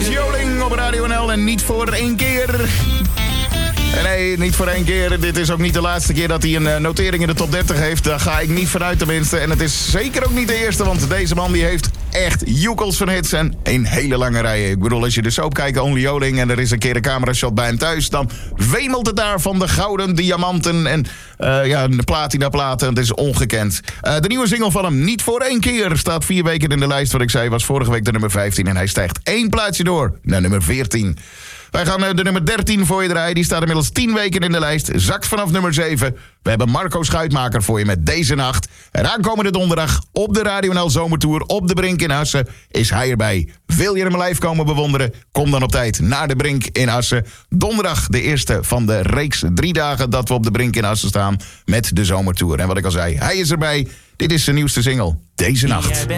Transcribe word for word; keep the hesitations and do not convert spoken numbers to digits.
Joling op Radio N L en niet voor één keer. En nee, niet voor één keer. Dit is ook niet de laatste keer dat hij een uh, notering in de top dertig heeft. Daar ga ik niet vanuit tenminste. En het is zeker ook niet de eerste, want deze man die heeft echt joekels van hits en een hele lange rij. Ik bedoel, als je de soap kijkt, Only Joling, en er is een keer een camerashot bij hem thuis, dan wemelt het daar van de gouden diamanten en uh, ja, de platinaplaten. Het is ongekend. Uh, de nieuwe single van hem, Niet voor één keer, staat vier weken in de lijst. Wat ik zei, was vorige week de nummer vijftien en hij stijgt één plaatsje door naar nummer veertien. Wij gaan de nummer dertien voor je draaien. Die staat inmiddels tien weken in de lijst. Zakt vanaf nummer zeven. We hebben Marco Schuitmaker voor je met Deze Nacht. En aankomende donderdag op de Radio N L Zomertour op de Brink in Assen is hij erbij. Wil je hem live komen bewonderen? Kom dan op tijd naar de Brink in Assen. Donderdag de eerste van de reeks drie dagen dat we op de Brink in Assen staan met de Zomertour. En wat ik al zei, hij is erbij. Dit is zijn nieuwste single, Deze Nacht.